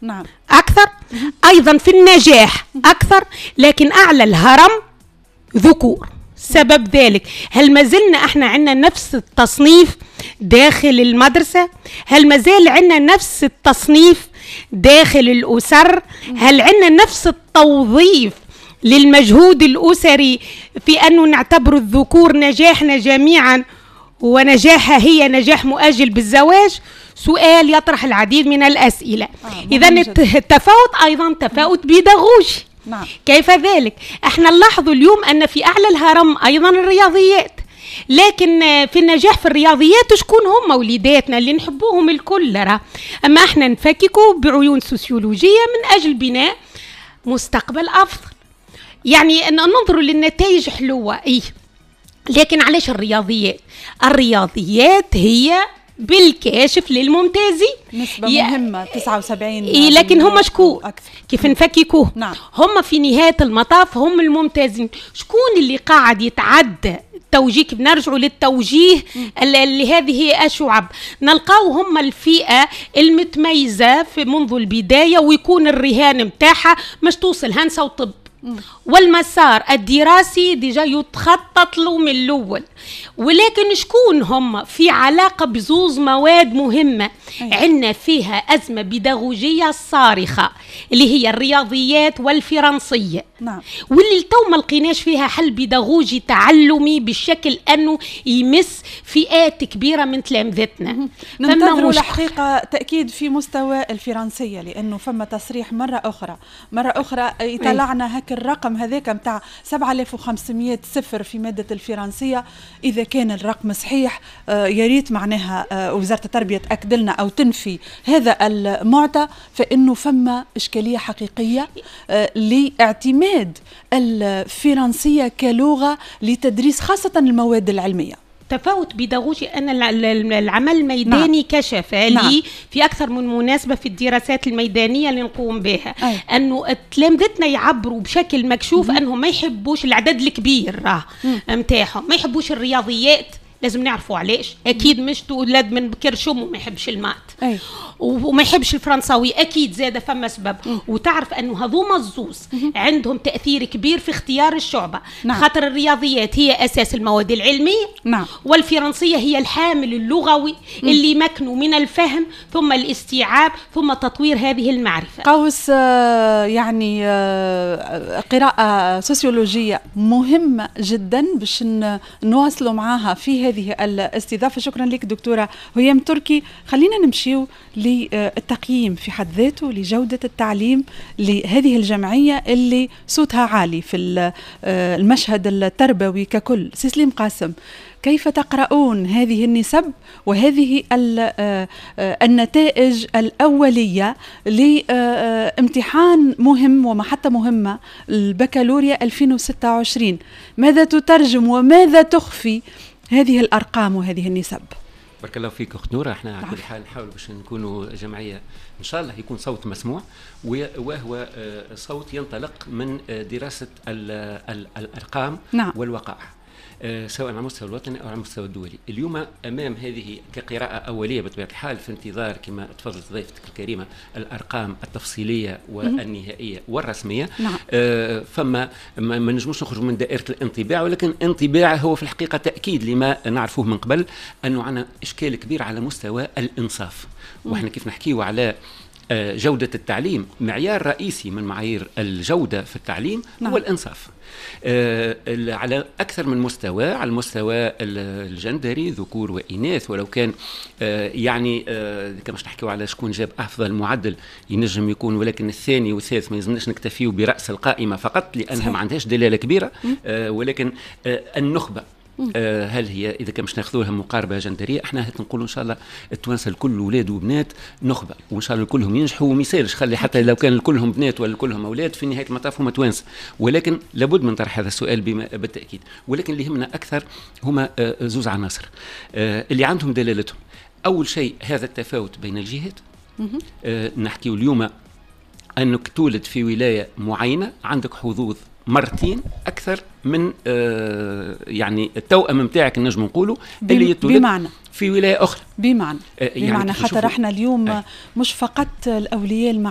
نعم. أكثر، أيضا في النجاح أكثر، لكن أعلى الهرم ذكور. سبب ذلك هل ما زلنا احنا عندنا نفس التصنيف داخل المدرسة؟ هل ما زال عندنا نفس التصنيف داخل الأسر؟ هل عندنا نفس التوظيف للمجهود الأسري في أنه نعتبر الذكور نجاحنا جميعا ونجاحها هي نجاح مؤجل بالزواج؟ سؤال يطرح العديد من الأسئلة. إذن التفاوت أيضا تفاوت بيداغوجي. نعم. كيف ذلك؟ احنا نلاحظ اليوم أن في أعلى الهرم أيضا الرياضيات، لكن في النجاح في الرياضيات شكون هم وليداتنا اللي نحبوهم الكل؟ أما احنا نفككوا بعيون سوسيولوجية من أجل بناء مستقبل أفضل. يعني أن ننظر للنتائج حلوة لكن علاش الرياضيات؟ الرياضيات هي بالكاشف للممتازين نسبة مهمة 79 لكن هم شكون؟ كيف نفككوه؟ نعم. هم في نهاية المطاف هم الممتازين. شكون اللي قاعد يتعدى التوجيه؟ كيف نرجعوا للتوجيه لهذه الشعب نلقاو هم الفئة المتميزة في منذ البداية، ويكون الرهان متاعها مش توصل هندسة وطب، والمسار الدراسي ديجا يتخطط له من الأول. ولكن شكون هم في علاقة بزوز مواد مهمة عندنا فيها أزمة بيداغوجية صارخة اللي هي الرياضيات والفرنسية. نعم. واللي تو ما لقيناش فيها حل بيداغوجي تعلمي بالشكل أنه يمس فئات كبيرة من تلامذتنا. ننتظروا الحقيقة تأكيد في مستوى الفرنسية، لأنه فما تصريح مرة أخرى يطلعنا هك الرقم هذاك متاع 7500 صفر في مادة الفرنسية. إذا كان الرقم صحيح يريت معناها وزارة التربية تأكد لنا أو تنفي هذا المعطى، فإنه فما إشكالية حقيقية لاعتماد الفرنسية كلغة لتدريس خاصة المواد العلمية. تفاوت بيداغوجي أن العمل الميداني كشف لي في أكثر من مناسبة في الدراسات الميدانية اللي نقوم بها أنه تلامذتنا يعبروا بشكل مكشوف أنهم ما يحبوش العدد الكبير متاعهم، ما يحبوش الرياضيات. لازم نعرفوا علاش. اكيد مش تولد من بكر شمو ما يحبش المات وما يحبش الفرنساوي، اكيد زاد فما سبب. وتعرف انه هذوما الزوز عندهم تاثير كبير في اختيار الشعبه. خاطر الرياضيات هي اساس المواد العلميه، والفرنسيه هي الحامل اللغوي اللي يمكنوا من الفهم ثم الاستيعاب ثم تطوير هذه المعرفه. قوس يعني قراءه سوسيولوجيه مهمه جدا باش نواصلوا معاها في هذه الاستضافة. شكرا لك دكتورة هيام تركي. خلينا نمشيو للتقييم في حد ذاته لجودة التعليم لهذه الجمعية اللي صوتها عالي في المشهد التربوي ككل. سليم قاسم، كيف تقرؤون هذه النسب وهذه النتائج الأولية لامتحان مهم ومحطة مهمة البكالوريا 2026؟ ماذا تترجم وماذا تخفي هذه الأرقام وهذه النسب؟ بارك الله فيك أخت نورة. احنا على كل حال نحاول باش نكونوا جمعية إن شاء الله يكون صوت مسموع، وهو صوت ينطلق من دراسة الأرقام والوقائع، سواء على المستوى الوطني أو على المستوى الدولي. اليوم أمام هذه كقراءة أولية بطبيعة الحال في انتظار كما تفضلت ضيفتك الكريمة الأرقام التفصيلية والنهائية والرسمية. فما ما نجموش نخرج من دائرة الانطباع، ولكن انطباع هو في الحقيقة تأكيد لما نعرفوه من قبل، أنه عندنا إشكال كبير على مستوى الإنصاف. وإحنا كيف نحكيه على جودة التعليم، معيار رئيسي من معايير الجودة في التعليم هو الإنصاف على أكثر من مستوى، على المستوى الجندري ذكور وإناث. ولو كان يعني كما نحكيو على شكون جاب أفضل معدل ينجم يكون، ولكن الثاني والثالث ما يلزمناش نكتفيو برأس القائمة فقط لأنها ما عندهاش دلالة كبيرة. ولكن النخبة هل هي إذا كان مش ناخذوها مقاربة جندرية، احنا نقولوا إن شاء الله التوانسة الكل أولاد وبنات نخبة، وإن شاء الله كلهم ينجحوا. وما يسالش خلي حتى لو كان كلهم بنات ولا كلهم أولاد، في نهاية المطاف هم توانسة. ولكن لابد من طرح هذا السؤال بالتأكيد. ولكن اللي يهمنا أكثر هما زوز عناصر اللي عندهم دلالتهم. أول شيء هذا التفاوت بين الجهات. نحكي اليوم أنك تولد في ولاية معينة عندك حظوظ مرتين أكثر من يعني التوأم متاعك نجم نقوله اللي يتولد بمعنى في ولاية أخرى. بمعنى خاطر احنا اليوم مش فقط الأولياء